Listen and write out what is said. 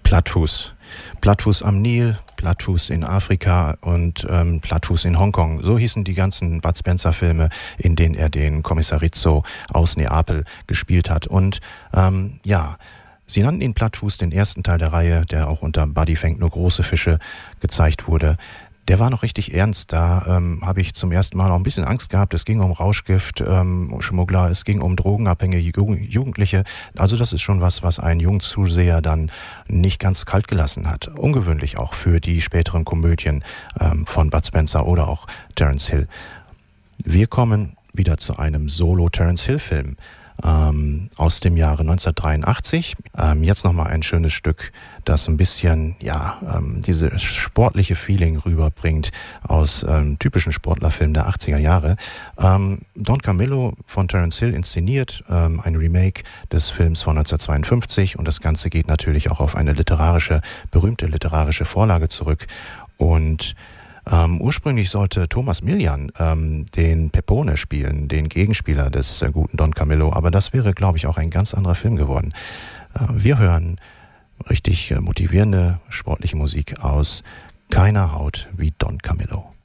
Plattfuß. Plattfuß am Nil, Plattfuß in Afrika und Plattfuß in Hongkong. So hießen die ganzen Bud Spencer-Filme, in denen er den Kommissar Rizzo aus Neapel gespielt hat. Und sie nannten ihn Plattfuß, den ersten Teil der Reihe, der auch unter Buddy fängt nur große Fische gezeigt wurde. Der war noch richtig ernst. Da habe ich zum ersten Mal auch ein bisschen Angst gehabt. Es ging um Rauschgift, Schmuggler, es ging um drogenabhängige Jugendliche. Also das ist schon was einen jungen Zuseher dann nicht ganz kalt gelassen hat. Ungewöhnlich auch für die späteren Komödien von Bud Spencer oder auch Terence Hill. Wir kommen wieder zu einem Solo-Terence Hill-Film aus dem Jahre 1983. Jetzt nochmal ein schönes Stück, das ein bisschen, dieses sportliche Feeling rüberbringt aus typischen Sportlerfilmen der 80er Jahre. Don Camillo von Terence Hill inszeniert, ein Remake des Films von 1952 und das Ganze geht natürlich auch auf eine berühmte literarische Vorlage zurück und ursprünglich sollte Thomas Millian den Pepone spielen, den Gegenspieler des guten Don Camillo, aber das wäre, glaube ich, auch ein ganz anderer Film geworden. Wir hören richtig motivierende sportliche Musik aus Keiner Haut wie Don Camillo.